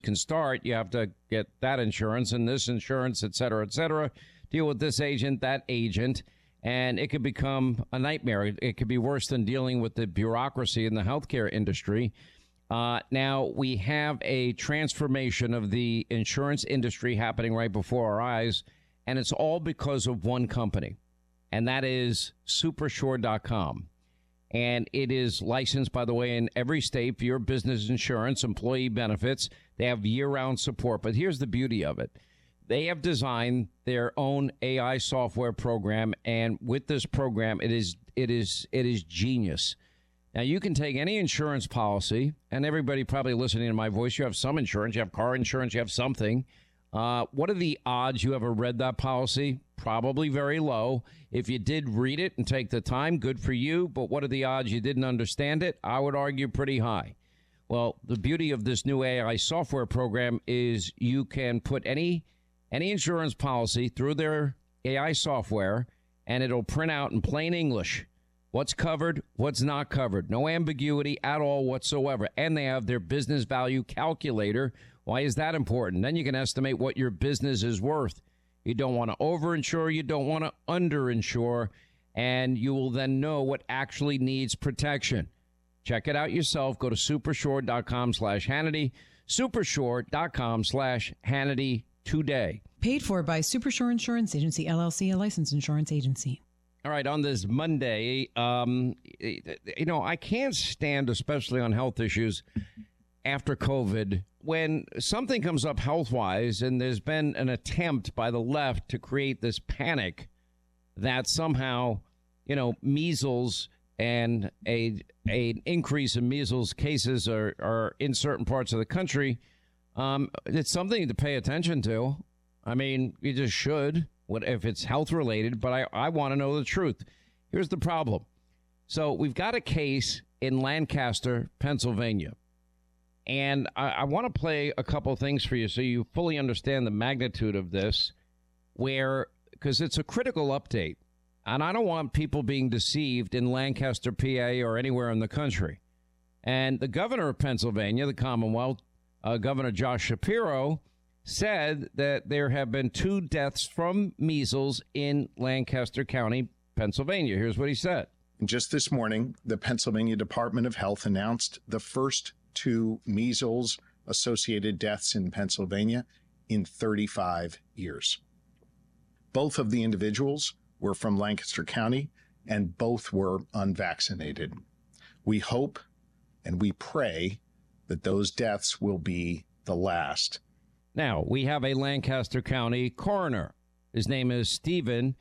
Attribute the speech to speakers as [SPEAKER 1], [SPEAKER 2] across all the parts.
[SPEAKER 1] can start. You have to get that insurance and this insurance, et cetera, deal with this agent, that agent, and it could become a nightmare. It could be worse than dealing with the bureaucracy in the healthcare industry. Now, we have a transformation of the insurance industry happening right before our eyes, and it's all because of one company, and that is Supersure.com. And it is licensed, by the way, in every state for your business insurance, employee benefits. They have year-round support. But here's the beauty of it. They have designed their own AI software program. And with this program, it is genius. Now, you can take any insurance policy, and everybody probably listening to my voice, you have some insurance, you have car insurance, you have something. What are the odds you ever read that policy? Probably very low. If you did read it and take the time, good for you. But what are the odds you didn't understand it? I would argue pretty high. Well, the beauty of this new AI software program is you can put any insurance policy through their AI software, and it'll print out in plain English what's covered, what's not covered. No ambiguity at all whatsoever. And they have their business value calculator. Why is that important? Then you can estimate what your business is worth. You don't want to overinsure. You don't want to underinsure. And you will then know what actually needs protection. Check it out yourself. Go to supersure.com/Hannity. Supersure.com/Hannity today.
[SPEAKER 2] Paid for by Supersure Insurance Agency, LLC, a licensed insurance agency.
[SPEAKER 1] All right, on this Monday, I can't stand, especially on health issues after COVID, when something comes up health-wise and there's been an attempt by the left to create this panic that somehow, measles and an increase in measles cases are in certain parts of the country. It's something to pay attention to. I mean, you just should. What if it's health related? But I want to know the truth. Here's the problem. So we've got a case in Lancaster, Pennsylvania. And I want to play a couple of things for you so you fully understand the magnitude of this, because it's a critical update. And I don't want people being deceived in Lancaster, PA, or anywhere in the country. And the governor of Pennsylvania, the Commonwealth, Governor Josh Shapiro, said that there have been 2 deaths from measles in Lancaster County, Pennsylvania. Here's what he said.
[SPEAKER 3] Just this morning, the Pennsylvania Department of Health announced the first 2 measles-associated deaths in Pennsylvania in 35 years. Both of the individuals were from Lancaster County, and both were unvaccinated. We hope and we pray that those deaths will be the last.
[SPEAKER 1] Now, we have a Lancaster County coroner. His name is Stephen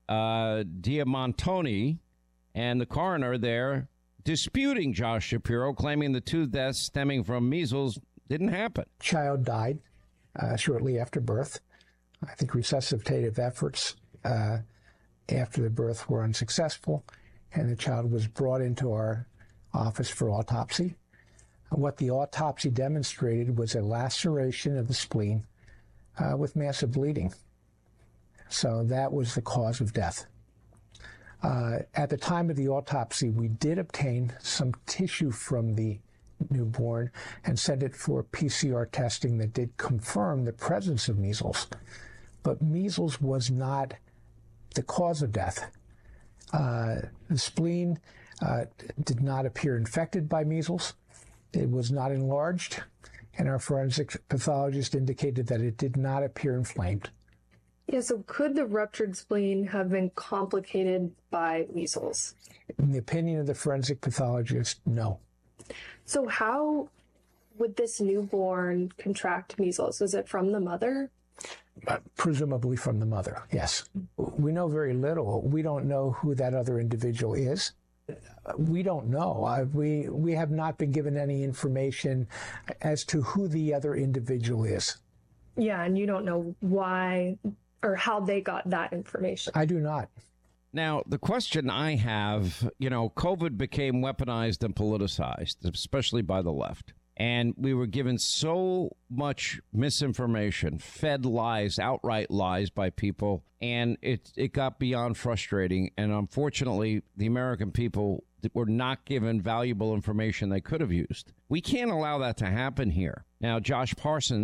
[SPEAKER 1] Diamantoni, and the coroner there disputing Josh Shapiro, claiming the 2 deaths stemming from measles didn't happen.
[SPEAKER 4] Child died shortly after birth. I think resuscitative efforts after the birth were unsuccessful, and the child was brought into our office for autopsy. What the autopsy demonstrated was a laceration of the spleen with massive bleeding. So that was the cause of death. At the time of the autopsy, we did obtain some tissue from the newborn and sent it for PCR testing that did confirm the presence of measles. But measles was not the cause of death. The spleen did not appear infected by measles. It was not enlarged, and our forensic pathologist indicated that it did not appear inflamed.
[SPEAKER 5] Yeah, so could the ruptured spleen have been complicated by measles?
[SPEAKER 4] In the opinion of the forensic pathologist, no.
[SPEAKER 5] So how would this newborn contract measles? Was it from the mother?
[SPEAKER 4] Presumably from the mother, yes. We know very little. We don't know who that other individual is. We don't know. We have not been given any information as to who the other individual is.
[SPEAKER 5] Yeah, and you don't know why or how they got that information.
[SPEAKER 4] I do not.
[SPEAKER 1] Now, the question I have, COVID became weaponized and politicized, especially by the left. And we were given so much misinformation, fed lies, outright lies by people. And it got beyond frustrating. And unfortunately, the American people were not given valuable information they could have used. We can't allow that to happen here. Now, Josh Parsons